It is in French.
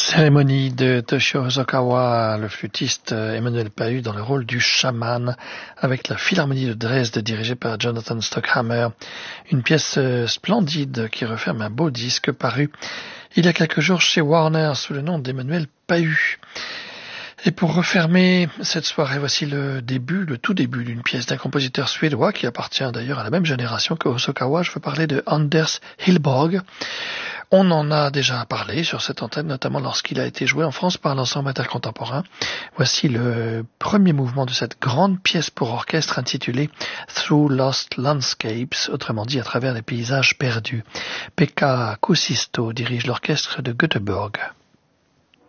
Cérémonie de Toshio Hosokawa, le flûtiste Emmanuel Pahud dans le rôle du chaman, avec la Philharmonie de Dresde dirigée par Jonathan Stockhammer. Une pièce splendide qui referme un beau disque paru il y a quelques jours chez Warner sous le nom d'Emmanuel Pahud. Et pour refermer cette soirée, voici le tout début d'une pièce d'un compositeur suédois qui appartient d'ailleurs à la même génération que Hosokawa. Je veux parler de Anders Hillborg. On en a déjà parlé sur cette antenne, notamment lorsqu'il a été joué en France par l'ensemble intercontemporain. Voici le premier mouvement de cette grande pièce pour orchestre intitulée Through Lost Landscapes, autrement dit à travers les paysages perdus. Pekka Kuusisto dirige l'orchestre de Göteborg.